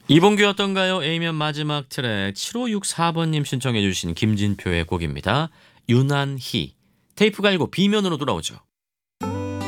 이봉규였던가요? A면 마지막 트랙 7564번님 신청해 주신 김진표의 곡입니다. 유난히. 테이프 갈고 B면으로 돌아오죠.